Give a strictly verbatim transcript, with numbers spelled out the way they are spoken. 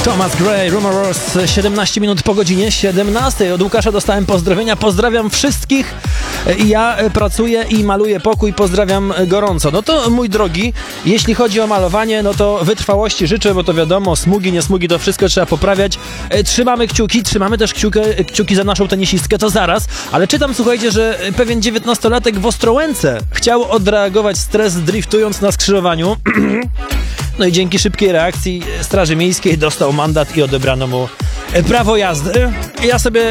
Thomas Gray, Rumors, siedemnaście minut po godzinie siedemnastej. Od Łukasza dostałem pozdrowienia. Pozdrawiam wszystkich. Ja pracuję i maluję pokój. Pozdrawiam gorąco. No to, mój drogi, jeśli chodzi o malowanie, no to wytrwałości życzę, bo to wiadomo, smugi, nie smugi, to wszystko trzeba poprawiać. Trzymamy kciuki, trzymamy też kciuki, kciuki za naszą tenisistkę, to zaraz. Ale czytam, słuchajcie, że pewien dziewiętnastolatek w Ostrołęce chciał odreagować stres driftując na skrzyżowaniu. No i dzięki szybkiej reakcji Straży Miejskiej dostał mandat i odebrano mu prawo jazdy. Ja sobie